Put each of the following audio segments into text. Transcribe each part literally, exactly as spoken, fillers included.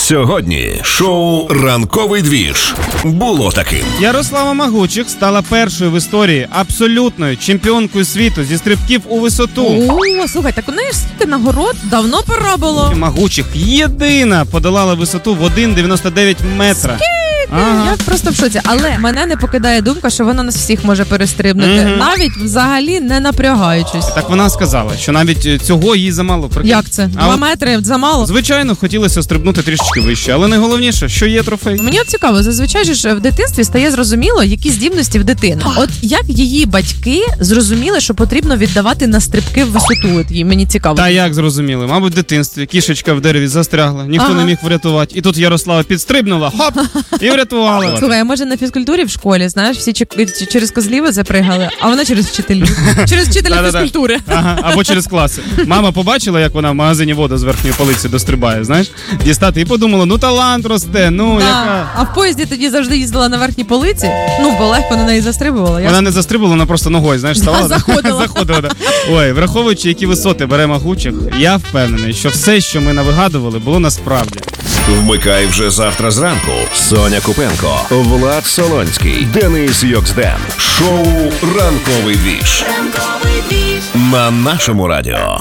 Сьогодні шоу «Ранковий двіж» було таким. Ярослава Магучих стала першою в історії абсолютною чемпіонкою світу зі стрибків у висоту. О, слухай, так у неї ж стільки нагород давно пора було. Магучих єдина подолала висоту в один цілих дев'яносто дев'ять метра. Ага. Я просто в шоці. Але мене не покидає думка, що вона нас всіх може перестрибнути. Mm-hmm. Навіть взагалі не напрягаючись. Так вона сказала, що навіть цього їй замало. Як це? Два от... метри замало? Звичайно, хотілося стрибнути трішечки вище, але найголовніше, що є трофей. Мені от цікаво, зазвичай ж в дитинстві стає зрозуміло, які здібності в дитини. От як її батьки зрозуміли, що потрібно віддавати на стрибки в висоту? От їй мені цікаво. Та як зрозуміли? Мабуть, в дитинстві кішечка в дереві застрягла, ніхто ага. не міг врятувати. І тут Ярослава підстрибнула, хоп, і врятувала. Слухай, а може на фізкультурі в школі, знаєш, всі через козлів запригали, а вона через вчителів. Через вчителя фізкультури. Ага, або через класи. Мама побачила, як вона в магазині воду з верхньої полиці дострибає, знаєш, дістати, і подумала, ну талант росте, ну да. яка. А в поїзді тоді завжди їздила на верхній полиці, ну, бо легко на неї застрибувала. Вона не застрибувала, вона просто ногою, знаєш, ставала. Да, заходила. заходила да. Ой, враховуючи, які висоти бере Магучих, я впевнений, що все, що ми навигадували, було насправді. Вмикай вже завтра зранку. Соня Купенко, Влад Солонський, Денис Йоксден. Шоу «Ранковий двіж» на нашому радіо.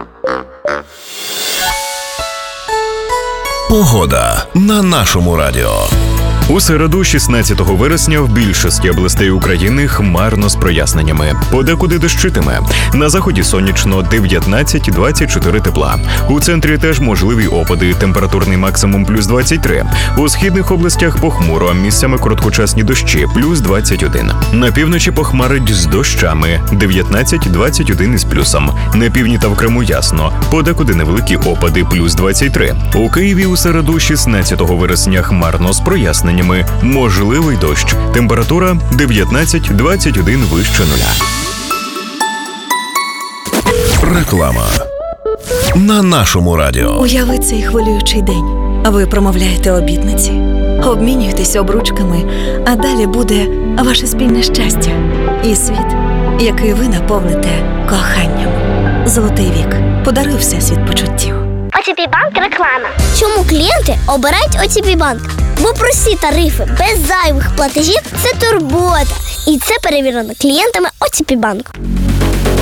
Погода на нашому радіо. У середу, шістнадцятого вересня, в більшості областей України хмарно з проясненнями. Подекуди дощитиме. На заході сонячно, дев'ятнадцять - двадцять чотири тепла. У центрі теж можливі опади, температурний максимум плюс двадцять три. У східних областях похмуро, місцями короткочасні дощі, плюс двадцять один. На півночі похмарить з дощами, дев'ятнадцять - двадцять один із плюсом. На півдні та в Криму ясно, подекуди невеликі опади, плюс двадцять три. У Києві у середу, шістнадцятого вересня, хмарно з проясненнями. Можливий дощ. Температура дев'ятнадцять - двадцять один вище нуля. Реклама на нашому радіо. Уяви цей хвилюючий день. Ви промовляєте обітниці, обмінюєтесь обручками, а далі буде ваше спільне щастя і світ, який ви наповните коханням. Золотий вік. Подаруй всесвіт почуттів. о те пі Банк реклама. Чому клієнти обирають о те пі Банк? Бо прості тарифи, без зайвих платежів – це турбота. І це перевірено клієнтами о те пі Банк.